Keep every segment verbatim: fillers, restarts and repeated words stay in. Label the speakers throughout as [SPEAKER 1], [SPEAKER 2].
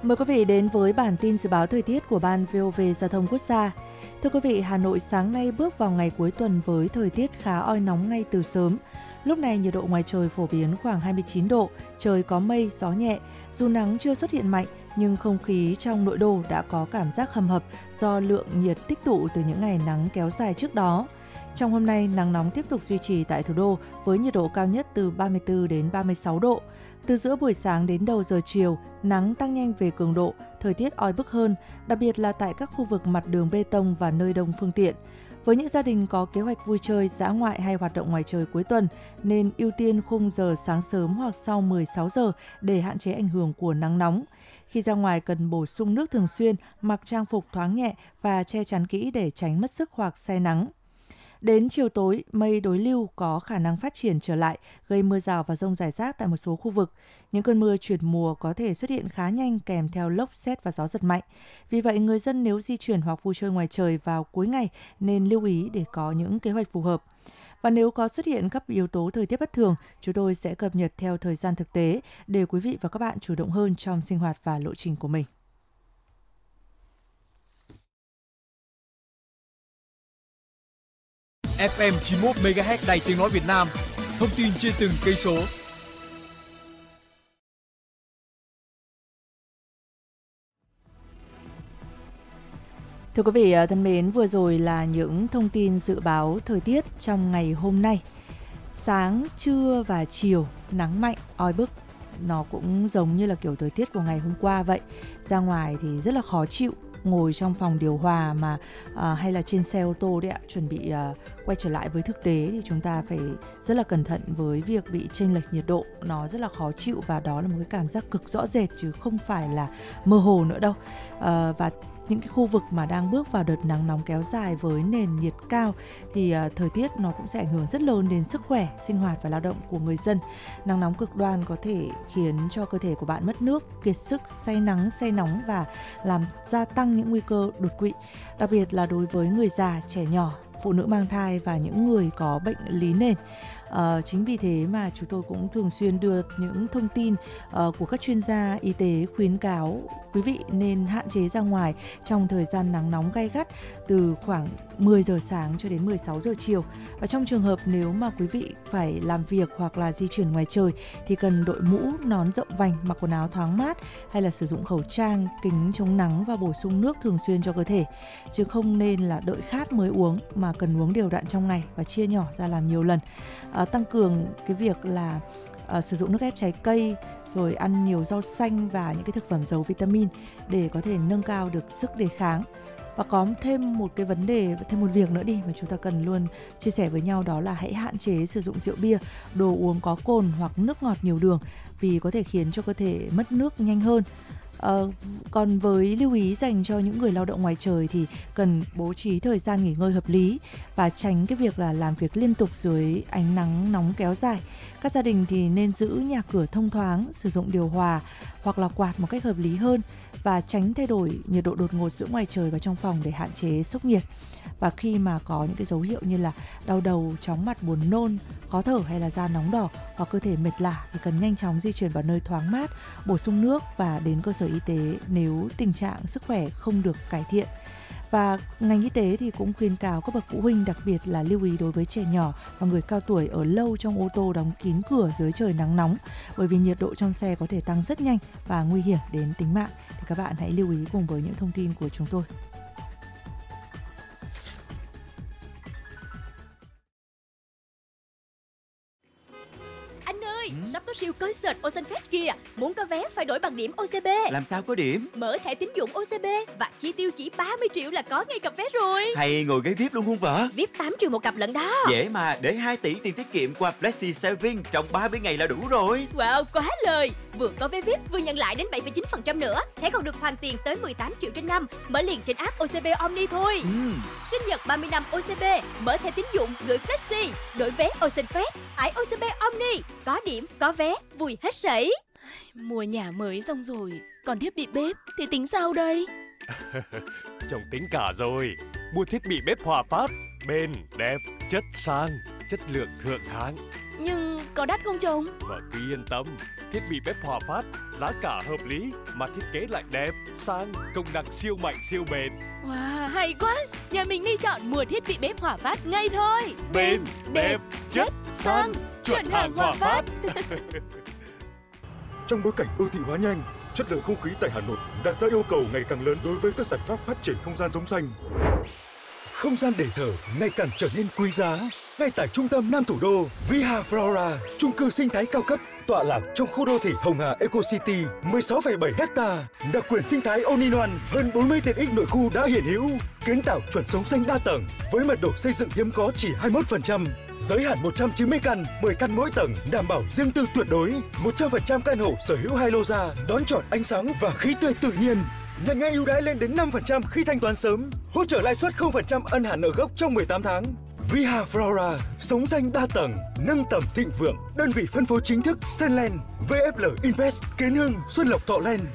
[SPEAKER 1] Mời quý vị đến với bản tin dự báo thời tiết của Ban vê o vê Giao thông Quốc gia. Thưa quý vị, Hà Nội sáng nay bước vào ngày cuối tuần với thời tiết khá oi nóng ngay từ sớm. Lúc này nhiệt độ ngoài trời phổ biến khoảng hai mươi chín độ, trời có mây, gió nhẹ. Dù nắng chưa xuất hiện mạnh, nhưng không khí trong nội đô đã có cảm giác hầm hập do lượng nhiệt tích tụ từ những ngày nắng kéo dài trước đó. Trong hôm nay, nắng nóng tiếp tục duy trì tại thủ đô với nhiệt độ cao nhất từ ba mươi tư đến ba mươi sáu độ. Từ giữa buổi sáng đến đầu giờ chiều, nắng tăng nhanh về cường độ, thời tiết oi bức hơn, đặc biệt là tại các khu vực mặt đường bê tông và nơi đông phương tiện. Với những gia đình có kế hoạch vui chơi, dã ngoại hay hoạt động ngoài trời cuối tuần, nên ưu tiên khung giờ sáng sớm hoặc sau mười sáu giờ để hạn chế ảnh hưởng của nắng nóng. Khi ra ngoài cần bổ sung nước thường xuyên, mặc trang phục thoáng nhẹ và che chắn kỹ để tránh mất sức hoặc say nắng. Đến chiều tối, mây đối lưu có khả năng phát triển trở lại, gây mưa rào và dông rải rác tại một số khu vực. Những cơn mưa chuyển mùa có thể xuất hiện khá nhanh kèm theo lốc sét và gió giật mạnh. Vì vậy, người dân nếu di chuyển hoặc vui chơi ngoài trời vào cuối ngày nên lưu ý để có những kế hoạch phù hợp. Và nếu có xuất hiện các yếu tố thời tiết bất thường, chúng tôi sẽ cập nhật theo thời gian thực tế để quý vị và các bạn chủ động hơn trong sinh hoạt và lộ trình của mình.
[SPEAKER 2] ép em chín mươi mốt mê ga héc Đài Tiếng nói Việt Nam, thông tin trên từng cây số.
[SPEAKER 1] Thưa quý vị thân mến, vừa rồi là những thông tin dự báo thời tiết trong ngày hôm nay. Sáng, trưa và chiều nắng mạnh, oi bức. Nó cũng giống như là kiểu thời tiết của ngày hôm qua vậy. Ra ngoài thì rất là khó chịu. Ngồi trong phòng điều hòa mà à, hay là trên xe ô tô đấy ạ, chuẩn bị à, quay trở lại với thực tế thì chúng ta phải rất là cẩn thận với việc bị chênh lệch nhiệt độ. Nó rất là khó chịu và đó là một cái cảm giác cực rõ rệt chứ không phải là mơ hồ nữa đâu. À, và những cái khu vực mà đang bước vào đợt nắng nóng kéo dài với nền nhiệt cao thì uh, thời tiết nó cũng sẽ ảnh hưởng rất lớn đến sức khỏe, sinh hoạt và lao động của người dân. Nắng nóng cực đoan có thể khiến cho cơ thể của bạn mất nước, kiệt sức, say nắng, say nóng và làm gia tăng những nguy cơ đột quỵ, đặc biệt là đối với người già, trẻ nhỏ, phụ nữ mang thai và những người có bệnh lý nền. Uh, chính vì thế mà chúng tôi cũng thường xuyên đưa những thông tin uh, của các chuyên gia y tế khuyến cáo quý vị nên hạn chế ra ngoài trong thời gian nắng nóng gay gắt từ khoảng mười giờ sáng cho đến mười sáu giờ chiều. Và trong trường hợp nếu mà quý vị phải làm việc hoặc là di chuyển ngoài trời thì cần đội mũ, nón rộng vành, mặc quần áo thoáng mát hay là sử dụng khẩu trang, kính chống nắng và bổ sung nước thường xuyên cho cơ thể. Chứ không nên là đợi khát mới uống mà cần uống đều đặn trong ngày và chia nhỏ ra làm nhiều lần. À, tăng cường cái việc là uh, sử dụng nước ép trái cây, rồi ăn nhiều rau xanh và những cái thực phẩm giàu vitamin để có thể nâng cao được sức đề kháng. Và có thêm một cái vấn đề, thêm một việc nữa đi mà chúng ta cần luôn chia sẻ với nhau, đó là hãy hạn chế sử dụng rượu bia, đồ uống có cồn hoặc nước ngọt nhiều đường vì có thể khiến cho cơ thể mất nước nhanh hơn. Ờ, còn với lưu ý dành cho những người lao động ngoài trời thì cần bố trí thời gian nghỉ ngơi hợp lý và tránh cái việc là làm việc liên tục dưới ánh nắng nóng kéo dài. Các gia đình thì nên giữ nhà cửa thông thoáng, sử dụng điều hòa hoặc là quạt một cách hợp lý hơn và tránh thay đổi nhiệt độ đột ngột giữa ngoài trời và trong phòng để hạn chế sốc nhiệt. Và khi mà có những cái dấu hiệu như là đau đầu, chóng mặt, buồn nôn, khó thở hay là da nóng đỏ hoặc cơ thể mệt lả thì cần nhanh chóng di chuyển vào nơi thoáng mát, bổ sung nước và đến cơ sở y tế nếu tình trạng sức khỏe không được cải thiện. Và ngành y tế thì cũng khuyến cáo các bậc phụ huynh, đặc biệt là lưu ý đối với trẻ nhỏ và người cao tuổi ở lâu trong ô tô đóng kín cửa dưới trời nắng nóng, bởi vì nhiệt độ trong xe có thể tăng rất nhanh và nguy hiểm đến tính mạng. Thì các bạn hãy lưu ý cùng với những thông tin của chúng tôi.
[SPEAKER 3] Ừ. Sắp có siêu concert Ocean Fest kìa. Muốn có vé phải đổi bằng điểm ô xê bê.
[SPEAKER 4] Làm sao có điểm?
[SPEAKER 3] Mở thẻ tín dụng ô xê bê và chi tiêu chỉ ba mươi triệu là có ngay cặp vé rồi.
[SPEAKER 4] Hay ngồi ghế vi ai pi luôn không vợ?
[SPEAKER 3] vi ai pi tám triệu một cặp lận đó.
[SPEAKER 4] Dễ mà, để hai tỷ tiền tiết kiệm qua Flexi Saving trong ba mươi ngày là đủ rồi.
[SPEAKER 3] Wow, quá lời. Vừa có vé vi ai pi vừa nhận lại đến bảy phẩy chín phần trăm nữa. Thẻ còn được hoàn tiền tới mười tám triệu trên năm. Mở liền trên app ô xê bê Omni thôi.
[SPEAKER 4] ừ.
[SPEAKER 3] Sinh nhật ba mươi năm ô xê bê, mở thẻ tín dụng gửi Flexi, đổi vé Ocean Fest, tải ô xê bê Omni, có điểm, có vé, vui hết sảy.
[SPEAKER 5] Mua nhà mới xong rồi, còn thiết bị bếp thì tính sao đây?
[SPEAKER 6] Chồng tính cả rồi. Mua thiết bị bếp Hòa Phát, bền, đẹp, chất sang, chất lượng thượng hạng.
[SPEAKER 5] Nhưng có đắt không chồng?
[SPEAKER 6] Vợ cứ yên tâm, thiết bị bếp Hòa Phát, giá cả hợp lý mà thiết kế lại đẹp, sang, công năng siêu mạnh siêu bền.
[SPEAKER 5] Wow, hay quá. Nhà mình đi chọn mua thiết bị bếp Hòa Phát ngay thôi.
[SPEAKER 6] Bền, đẹp, chất, sang, chuẩn hàng Hòa Phát.
[SPEAKER 7] Trong bối cảnh đô thị hóa nhanh, chất lượng không khí tại Hà Nội đặt ra yêu cầu ngày càng lớn đối với các giải pháp phát triển không gian sống xanh. Không gian để thở ngày càng trở nên quý giá. Ngay tại trung tâm Nam thủ đô, Viha Flora, chung cư sinh thái cao cấp tọa lạc trong khu đô thị Hồng Hà Eco City, mười sáu phẩy bảy ha, đặc quyền sinh thái all-in-one, hơn bốn mươi tiện ích nội khu đã hiện hữu, kiến tạo chuẩn sống xanh đa tầng với mật độ xây dựng hiếm có chỉ hai mươi mốt phần trăm. Giới hạn một trăm chín mươi căn, mười căn mỗi tầng, đảm bảo riêng tư tuyệt đối. một trăm phần trăm căn hộ sở hữu hai lô ra, đón chọn ánh sáng và khí tươi tự nhiên. Nhận ngay ưu đãi lên đến năm phần trăm khi thanh toán sớm. Hỗ trợ lãi suất không phần trăm ân hạn nợ gốc trong mười tám tháng. Viha Flora, sống xanh đa tầng, nâng tầm thịnh vượng. Đơn vị phân phối chính thức Senland, vê ép lờ Invest, Kiến Hưng, Xuân Lộc, Thọ Land.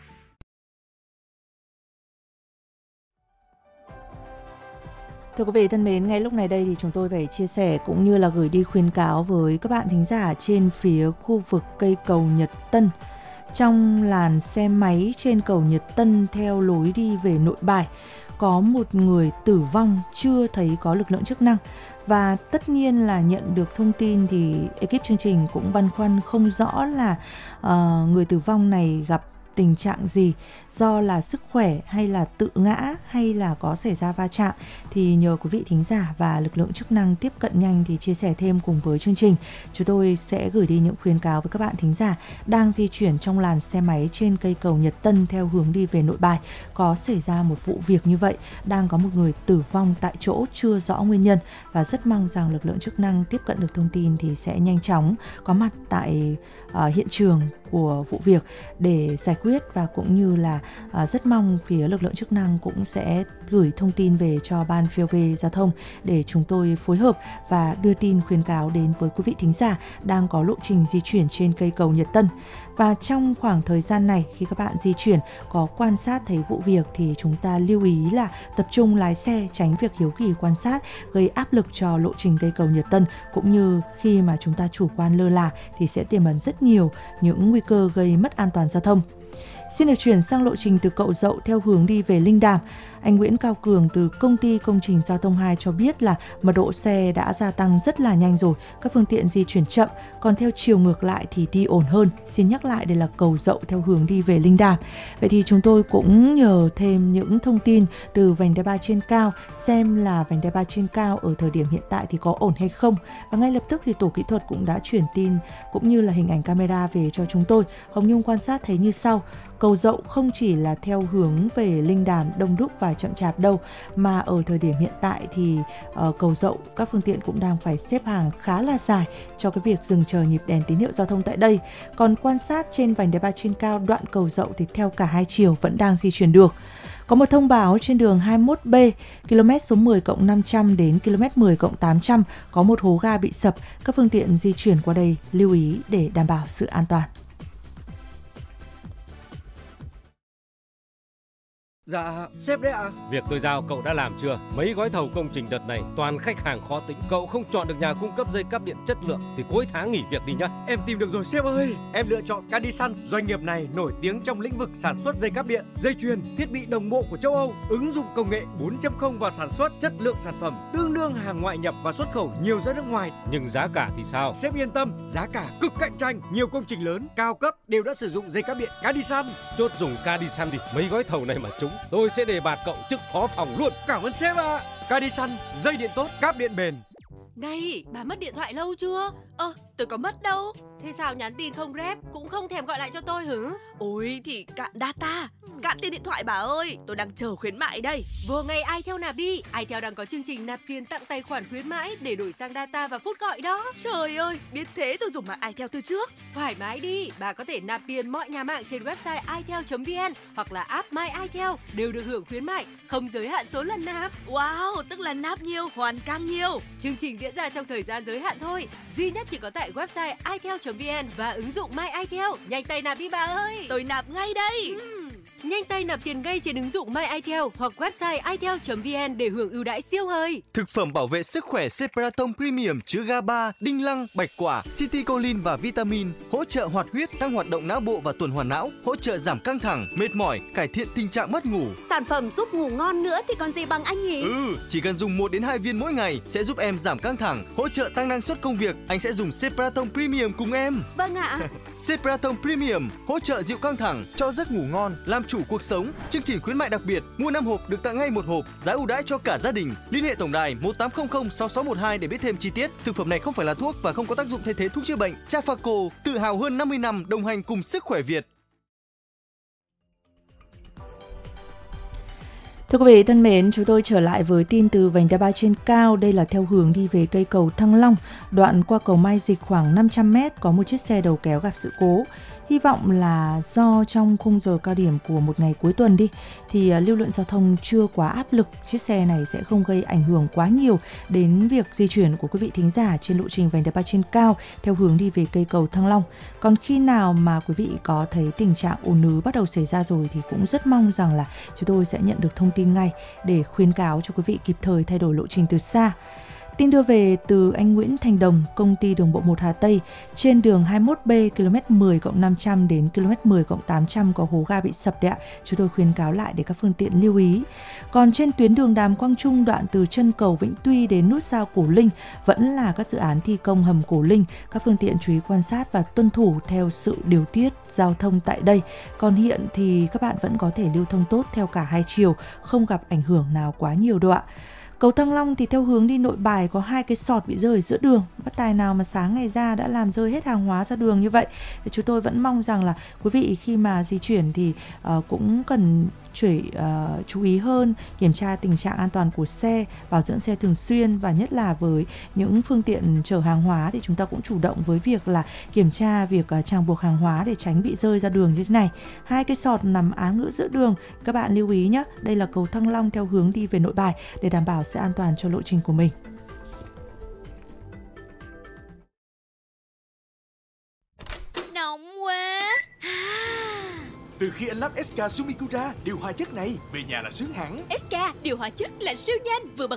[SPEAKER 1] Thưa quý vị thân mến, ngay lúc này đây thì chúng tôi phải chia sẻ cũng như là gửi đi khuyến cáo với các bạn thính giả trên phía khu vực cây cầu Nhật Tân. Trong làn xe máy trên cầu Nhật Tân theo lối đi về Nội Bài, có một người tử vong chưa thấy có lực lượng chức năng. Và tất nhiên là nhận được thông tin thì ekip chương trình cũng băn khoăn không rõ là uh, người tử vong này gặp tình trạng gì, do là sức khỏe hay là tự ngã hay là có xảy ra va chạm, thì nhờ quý vị thính giả và lực lượng chức năng tiếp cận nhanh thì chia sẻ thêm cùng với chương trình. Chúng tôi sẽ gửi đi những khuyến cáo với các bạn thính giả đang di chuyển trong làn xe máy trên cây cầu Nhật Tân theo hướng đi về Nội Bài. Có xảy ra một vụ việc như vậy, đang có một người tử vong tại chỗ chưa rõ nguyên nhân, và rất mong rằng lực lượng chức năng tiếp cận được thông tin thì sẽ nhanh chóng có mặt tại uh, hiện trường của vụ việc để giải quyết, và cũng như là uh, rất mong phía lực lượng chức năng cũng sẽ gửi thông tin về cho ban pê ô vê giao thông để chúng tôi phối hợp và đưa tin khuyến cáo đến với quý vị thính giả đang có lộ trình di chuyển trên cây cầu Nhật Tân. Và trong khoảng thời gian này, khi các bạn di chuyển có quan sát thấy vụ việc thì chúng ta lưu ý là tập trung lái xe, tránh việc hiếu kỳ quan sát gây áp lực cho lộ trình cây cầu Nhật Tân, cũng như khi mà chúng ta chủ quan lơ là thì sẽ tiềm ẩn rất nhiều những nguy cơ gây mất an toàn giao thông. Xin được chuyển sang lộ trình từ Cậu Dậu theo hướng đi về Linh Đàm. Anh Nguyễn Cao Cường từ công ty công trình giao thông hai cho biết là mật độ xe đã gia tăng rất là nhanh rồi, các phương tiện di chuyển chậm, còn theo chiều ngược lại thì đi ổn hơn. Xin nhắc lại, đây là Cầu Dậu theo hướng đi về Linh Đàm. Vậy thì chúng tôi cũng nhờ thêm những thông tin từ vành đai ba trên cao, xem là vành đai ba trên cao ở thời điểm hiện tại thì có ổn hay không. Và ngay lập tức thì tổ kỹ thuật cũng đã chuyển tin cũng như là hình ảnh camera về cho chúng tôi. Hồng Nhung quan sát thấy như sau: Cầu Dậu không chỉ là theo hướng về Linh Đàm đông đúc và chậm chạp đâu, mà ở thời điểm hiện tại thì uh, Cầu Dậu các phương tiện cũng đang phải xếp hàng khá là dài cho cái việc dừng chờ nhịp đèn tín hiệu giao thông tại đây. Còn quan sát trên vành đai ba trên cao đoạn Cầu Dậu thì theo cả hai chiều vẫn đang di chuyển được. Có một thông báo trên đường hai mươi mốt B, km số mười cộng năm trăm đến km mười cộng tám trăm có một hố ga bị sập. Các phương tiện di chuyển qua đây lưu ý để đảm bảo sự an toàn.
[SPEAKER 8] Dạ, sếp đấy ạ. À?
[SPEAKER 9] Việc tôi giao cậu đã làm chưa? Mấy gói thầu công trình đợt này toàn khách hàng khó tính. Cậu không chọn được nhà cung cấp dây cáp điện chất lượng thì cuối tháng nghỉ việc đi nhá.
[SPEAKER 8] Em tìm được rồi sếp ơi. Em lựa chọn Cadisan. Doanh nghiệp này nổi tiếng trong lĩnh vực sản xuất dây cáp điện, dây chuyền, thiết bị đồng bộ của châu Âu, ứng dụng công nghệ bốn chấm không vào sản xuất, chất lượng sản phẩm tương đương hàng ngoại nhập và xuất khẩu nhiều ra nước ngoài.
[SPEAKER 9] Nhưng giá cả thì sao?
[SPEAKER 8] Sếp yên tâm, giá cả cực cạnh tranh. Nhiều công trình lớn, cao cấp đều đã sử dụng dây cáp điện Cadisan.
[SPEAKER 9] Chốt dùng Cadisan thì mấy gói thầu này mà trúng, tôi sẽ đề bạt cậu chức phó phòng luôn.
[SPEAKER 8] Cảm ơn sếp ạ. À. Cadisan, dây điện tốt, cáp điện bền.
[SPEAKER 5] Này, bà mất điện thoại lâu chưa?
[SPEAKER 10] Ơ, tôi có mất đâu.
[SPEAKER 5] Thế sao nhắn tin không rep, cũng không thèm gọi lại cho tôi hử?
[SPEAKER 10] Ôi thì cạn data, cạn tiền điện thoại bà ơi. Tôi đang chờ khuyến mại đây.
[SPEAKER 5] Vừa ngày iTel nạp đi. iTel đang có chương trình nạp tiền tặng tài khoản khuyến mãi để đổi sang data và phút gọi đó.
[SPEAKER 10] Trời ơi, biết thế tôi dùng mạng iTel từ trước.
[SPEAKER 5] Thoải mái đi, bà có thể nạp tiền mọi nhà mạng trên website itel chấm vn hoặc là app My iTel đều được hưởng khuyến mại, không giới hạn số lần nạp.
[SPEAKER 10] Wow, tức là nạp nhiều, hoàn càng nhiều.
[SPEAKER 5] Chương trình diễn ra trong thời gian giới hạn thôi, duy nhất chỉ có tại website itel chấm vn và ứng dụng My iTel. Nhanh tay nạp đi bà ơi.
[SPEAKER 10] Tôi nạp ngay đây.
[SPEAKER 5] uhm. Nhanh tay nạp tiền ngay trên ứng dụng MyItel hoặc website i tel chấm vn để hưởng ưu đãi siêu hời.
[SPEAKER 11] Thực phẩm bảo vệ sức khỏe Cepraton Premium chứa GABA, đinh lăng, bạch quả, citicoline và vitamin, hỗ trợ hoạt huyết, tăng hoạt động não bộ và tuần hoàn não, hỗ trợ giảm căng thẳng, mệt mỏi, cải thiện tình trạng mất ngủ.
[SPEAKER 10] Sản phẩm giúp ngủ ngon nữa thì còn gì bằng anh nhỉ?
[SPEAKER 11] Ừ, chỉ cần dùng một đến hai viên mỗi ngày sẽ giúp em giảm căng thẳng, hỗ trợ tăng năng suất công việc. Anh sẽ dùng Cepraton Premium cùng em.
[SPEAKER 10] Vâng ạ.
[SPEAKER 11] Cepraton Premium hỗ trợ dịu căng thẳng, cho giấc ngủ ngon, làm chủ cuộc sống. Chương trình khuyến mại đặc biệt, mua năm hộp được tặng ngay một hộp, giá ưu đãi cho cả gia đình. Liên hệ tổng đài một tám không không sáu sáu một hai để biết thêm chi tiết. Thực phẩm này không phải là thuốc và không có tác dụng thay thế thuốc chữa bệnh. Trafaco, tự hào hơn năm mươi năm đồng hành cùng sức khỏe Việt.
[SPEAKER 1] Thưa quý vị thân mến, chúng tôi trở lại với tin từ vành đai ba trên cao. Đây là theo hướng đi về cây cầu Thăng Long, đoạn qua cầu Mai Dịch khoảng năm trăm mét có một chiếc xe đầu kéo gặp sự cố. Hy vọng là do trong khung giờ cao điểm của một ngày cuối tuần đi thì lưu lượng giao thông chưa quá áp lực, chiếc xe này sẽ không gây ảnh hưởng quá nhiều đến việc di chuyển của quý vị thính giả trên lộ trình vành đai ba trên cao theo hướng đi về cây cầu Thăng Long. Còn khi nào mà quý vị có thấy tình trạng ùn ứ bắt đầu xảy ra rồi thì cũng rất mong rằng là chúng tôi sẽ nhận được thông tin ngay để khuyến cáo cho quý vị kịp thời thay đổi lộ trình từ xa. Tin đưa về từ anh Nguyễn Thành Đồng, công ty đường bộ một Hà Tây, trên đường hai mươi mốt B km mười cộng năm trăm đến km mười cộng tám trăm có hố ga bị sập đấy ạ. Chúng tôi khuyến cáo lại để các phương tiện lưu ý. Còn trên tuyến đường Đàm Quang Trung, đoạn từ chân cầu Vĩnh Tuy đến nút giao Cổ Linh vẫn là các dự án thi công hầm Cổ Linh. Các phương tiện chú ý quan sát và tuân thủ theo sự điều tiết giao thông tại đây. Còn hiện thì các bạn vẫn có thể lưu thông tốt theo cả hai chiều, không gặp ảnh hưởng nào quá nhiều đâu ạ. Cầu Thăng Long thì theo hướng đi Nội Bài có hai cái sọt bị rơi ở giữa đường. Bất tài nào mà sáng ngày ra đã làm rơi hết hàng hóa ra đường như vậy. Thì chúng tôi vẫn mong rằng là quý vị khi mà di chuyển thì uh, cũng cần Chuyển, uh, chú ý hơn, kiểm tra tình trạng an toàn của xe, bảo dưỡng xe thường xuyên, và nhất là với những phương tiện chở hàng hóa thì chúng ta cũng chủ động với việc là kiểm tra việc uh, ràng buộc hàng hóa để tránh bị rơi ra đường như thế này. Hai cái sọt nằm án ngữ giữa đường, các bạn lưu ý nhé. Đây là cầu Thăng Long theo hướng đi về Nội Bài để đảm bảo sự an toàn cho lộ trình của mình.
[SPEAKER 3] Nóng quá.
[SPEAKER 2] Từ khi anh lắp ét ca Sumikura điều hòa chất này, về nhà là sướng hẳn.
[SPEAKER 3] ét ca điều hòa chất là siêu nhanh, vừa bật